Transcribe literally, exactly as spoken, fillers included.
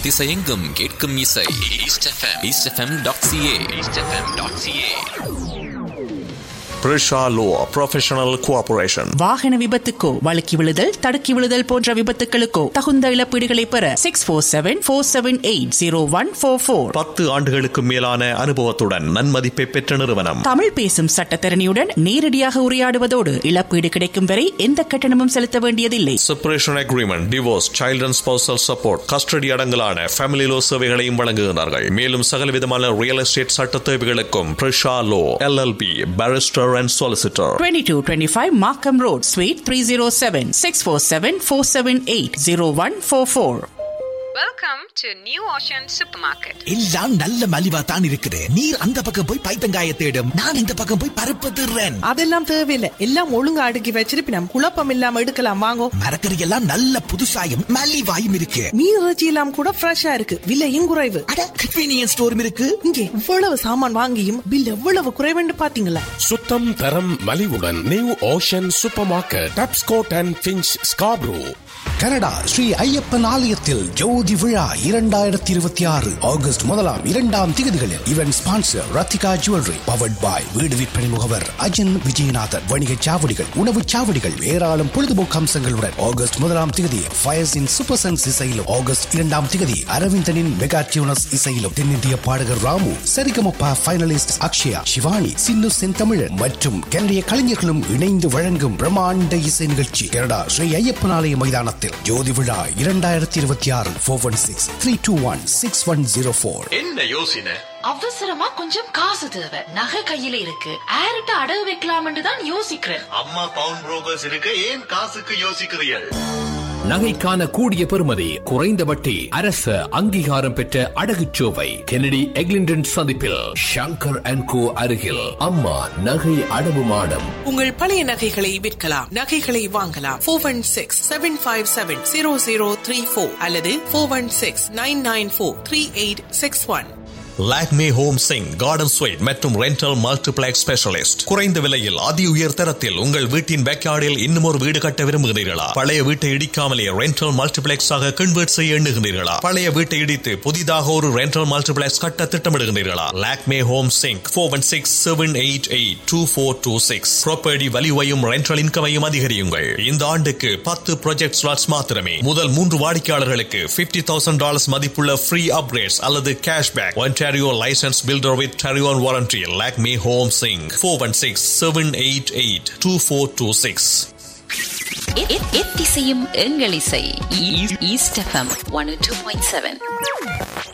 திசையெங்கும் கேட்கும் இசை east FM east FM dot CA east FM dot CA. Prisha Law Professional Cooperation. வாகன விபத்துக்கோ வழுக்கி விழுதல் தடுக்கி விழுதல் போன்ற விபத்துகளுக்கோ தகுந்த இழப்பீடுகளை பெற six four seven four seven eight zero one four four. பத்து ஆண்டுகளுக்கு மேலான அனுபவத்துடன் நன்மதிப்பை பெற்ற நிறுவனம். தமிழ் பேசும் சட்டத்தரணியுடன் நேரடியாக உரையாடுவதோடு இழப்பீடு கிடைக்கும் வரை எந்த கட்டணமும் செலுத்த வேண்டியதில்லை. Separation agreement, divorce, child and spousal support, custody அடங்கலான family low சேவைகளையும் வழங்குகிறார்கள். மேலும் சகல விதமான ரியல் எஸ்டேட் சட்ட தேவைகளுக்கும் Prisha Law L L P Barrister and Solicitor. twenty-two twenty-five Markham Road, Suite three oh seven, six four seven four seven eight zero one four four. Welcome to New Ocean Supermarket. எல்லாம் நல்ல மலிவா தான் இருக்குது. நீர் அந்த பக்கம் போய் பைத்தங்காய தேடும், நான் இந்த பக்கம் போய் பருப்பு திருறேன். அதெல்லாம் தேவையில்லை, எல்லாம் ஒழுங்கா அடுக்கி வச்சிருப்பினம். குழப்பம் இல்லாம எடுக்கலாம் வாங்கோ. மரக்கறி எல்லாம் நல்ல புதுசாயும் மலிவாயும் இருக்கு. மீன் இறைச்சி எல்லாம் கூட ஃப்ரெஷ்ஷா இருக்கு, விலையும் குறைவு. அட கன்வீனியன்ஸ் ஸ்டோரும் இருக்கு. இங்கே இவ்வளவு சாமான் வாங்கியும் பில் எவ்வளவு குறைவுன்னு பாத்தீங்களா? சுத்தம் தரம் மலிவுடன் new ocean super market, Tapscott and pinch, Scarborough. Canada Sri Ayyappan ஆலயத்தில் ஜோதி விழா இரண்டாயிரத்தி இருபத்தி ஆறு ஆகஸ்ட் முதலாம் இரண்டாம் திகதிகளில் event sponsor Rathika jewellery, powered பாய் வீடு விற்பனை முகவர் அஜன் விஜயநாதன், வணிக சாவடிகள், உணவு சாவடிகள், ஏராளம் பொழுதுபோக்கு அம்சங்களுடன் ஆகஸ்ட் முதலாம் திகதி ஃபயர்ஸின் சூப்பர் சன்ஸ் இசையிலும், ஆகஸ்ட் இரண்டாம் திகதி அரவிந்தனின் மெகா டியூனஸ் இசையிலும், தென்னிந்திய பாடகர் ராமு, சரிகமப்பா ஃபைனலிஸ்ட் அக்ஷயா, சிவானி, சின்னு செந்தமிழன் மற்றும் கனடிய கலைஞர்களும் இணைந்து வழங்கும் பிரம்மாண்ட இசை நிகழ்ச்சி கனடா ஸ்ரீ ஐயப்பன் ஆலய மைதானத்தில் ஜோதி விழா இரண்டாயிரத்தி இருபத்தி ஆறு. Four one six three two one six one zero four. என்ன யோசனை? அவசரமா கொஞ்சம் காசு தேவை, நகை கையில இருக்கு, ஆர்ட்ட அடகு வைக்கலாம்னு தான் யோசிக்கிறேன். அம்மா பவுன் புரோக்கர்ஸ் இருக்கு, ஏன் காசுக்கு யோசிக்கிறீர்கள்? நகைக்கான கூடிய பெறுமதி, குறைந்த வட்டி, அரசு அங்கீகாரம் பெற்ற அடகுச்சோவை கெனடி எக்லிண்டன் சந்திப்பில் ஷங்கர் அண்ட் கோ அருகில் அம்மா நகை அடவு மாடம். உங்கள் பழைய நகைகளை விற்கலாம், நகைகளை வாங்கலாம். Four one six seven five seven zero zero three four அல்லது four one six nine nine four three eight six one. Lakme home Singh garden sweet மற்றும் ரெண்டல் மல்டிப்ளெக்ஸ் ஸ்பெஷலிஸ்ட். குறைந்த விலையில் அதி உயர் தரத்தில் உங்கள் வீட்டின் பேக்யார்டில் இன்னும் ஒரு வீடு கட்ட விரும்புகிறீர்களா? பழைய வீட்டை இடிக்காமலே ரெண்டல் மல்டிப்ளெக்ஸ் ஆக கன்வெர்ட் செய்ய எண்ணுகிறீர்களா? பழைய வீட்டை இடித்து புதிதாக ஒரு ரெண்டல் மல்டிப்ளெக்ஸ் கட்ட திட்டமிடுகிறீர்களா? Lakme home Singh four one six seven eight eight two four two six. Property வேல்யூவையும் rental இன்கமையும் அதிகரியுங்கள். இந்த ஆண்டுக்கு பத்து ப்ராஜெக்ட் ஸ்லாட்ஸ் மாத்திரமே. முதல் மூன்று வாடிக்கையாளர்களுக்கு பிப்டி தௌசண்ட் டாலர்ஸ் மதிப்புள்ள ஃப்ரீ அப்கிரேட்ஸ் அல்லது cashback. Ontario licensed builder with Tarion warranty. Lakme Home Sing four one six seven eight eight two four two six. எத்திசையும் எங்கள் இசை east FM one two point seven.